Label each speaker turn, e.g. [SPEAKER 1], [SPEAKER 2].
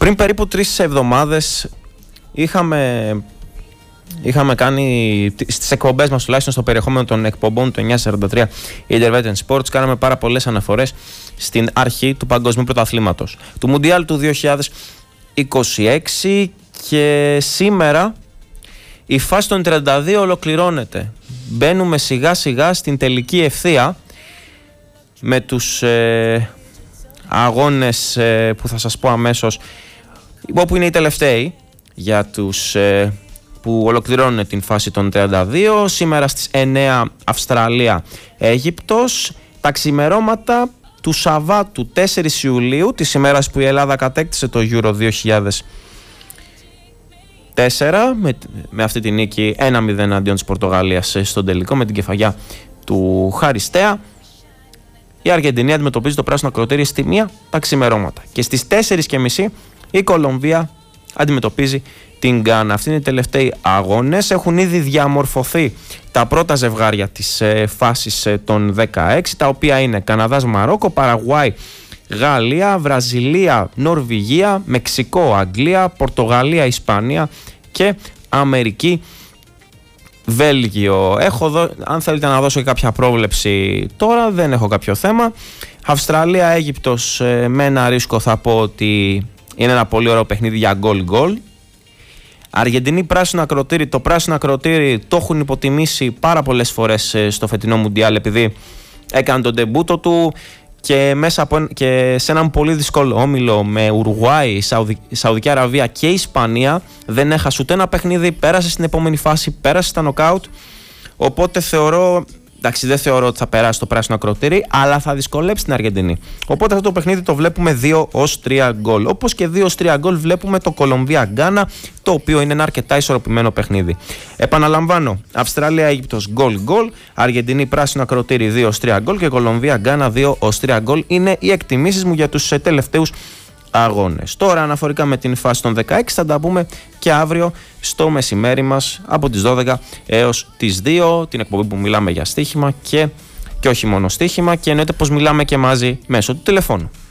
[SPEAKER 1] Πριν περίπου 3 εβδομάδες είχαμε κάνει στις εκπομπές μας, τουλάχιστον στο περιεχόμενο των εκπομπών του 943 Intervet Sports, κάναμε πάρα πολλές αναφορές στην αρχή του Παγκοσμίου Πρωταθλήματος, του Μουντιάλ του 2026, και σήμερα η φάση των 32 ολοκληρώνεται. Μπαίνουμε σιγά σιγά στην τελική ευθεία με τους αγώνες που θα σας πω αμέσως, όπου είναι οι τελευταίοι για τους που ολοκληρώνουν την φάση των 32. Σήμερα στις 9 Αυστραλία Αίγυπτος, τα ξημερώματα του Σαββάτου 4 Ιουλίου, της ημέρας που η Ελλάδα κατέκτησε το Euro 2004 με αυτή τη νίκη 1-0 αντίον της Πορτογαλίας στον τελικό, με την κεφαγιά του Χαριστέα. Η Αργεντινή αντιμετωπίζει το πράσινο ακροτήρι στη 1 τα ξημερώματα, και στις 4:30 η Κολομβία αντιμετωπίζει την Γκάνα. Αυτοί είναι οι τελευταίοι αγώνες. Έχουν ήδη διαμορφωθεί τα πρώτα ζευγάρια της φάσης των 16, τα οποία είναι Καναδάς, Μαρόκο, Παραγουάη, Γαλλία, Βραζιλία, Νορβηγία, Μεξικό, Αγγλία, Πορτογαλία, Ισπανία και Αμερική, Βέλγιο. Αν θέλετε να δώσω και κάποια πρόβλεψη τώρα, δεν έχω κάποιο θέμα. Αυστραλία, Αίγυπτος, με ένα ρίσκο θα πω ότι είναι ένα πολύ ωραίο παιχνίδι για γκολ. Αργεντινή, πράσινο ακροτήρι. Το πράσινο ακροτήρι το έχουν υποτιμήσει πάρα πολλές φορές στο φετινό Μουντιάλ, επειδή έκανε τον ντεμπούτο του και σε έναν πολύ δύσκολο όμιλο με Ουρουγουάη, Σαουδική Αραβία και Ισπανία. Δεν έχασε ούτε ένα παιχνίδι, πέρασε στην επόμενη φάση, πέρασε στα νοκάουτ. Οπότε δεν θεωρώ ότι θα περάσει το πράσινο ακροτήρι, αλλά θα δυσκολέψει την Αργεντινή. Οπότε αυτό το παιχνίδι το βλέπουμε 2-3 γκολ. Όπως και 2-3 γκολ βλέπουμε το Κολομβία-Γκάνα, το οποίο είναι ένα αρκετά ισορροπημένο παιχνίδι. Επαναλαμβάνω, Αυστραλία-Αίγυπτος γκολ-γκολ, Αργεντινή πράσινο ακροτήρι 2-3 γκολ και Κολομβία-Γκάνα 2-3 γκολ. Είναι οι εκτιμήσεις μου για τους τελευταίους αγώνες. Τώρα, αναφορικά με την φάση των 16, θα τα πούμε και αύριο στο μεσημέρι μας από τις 12 έως τις 2, την εκπομπή που μιλάμε για στοίχημα και όχι μόνο στοίχημα, και εννοείται πως μιλάμε και μαζί μέσω του τηλεφώνου.